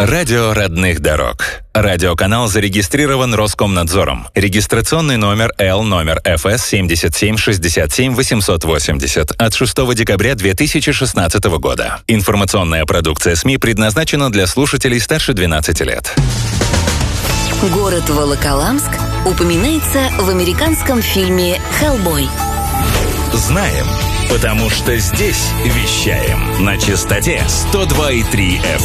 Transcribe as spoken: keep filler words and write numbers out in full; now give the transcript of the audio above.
Радио родных дорог. Радиоканал зарегистрирован Роскомнадзором. Регистрационный номер Л номер эф эс семь семь шесть семь восемь восемь ноль от шестого декабря две тысячи шестнадцатого года. Информационная продукция СМИ предназначена для слушателей старше двенадцати лет. Город Волоколамск упоминается в американском фильме «Хеллбой». Знаем, потому что здесь вещаем на частоте сто два и три эф эм.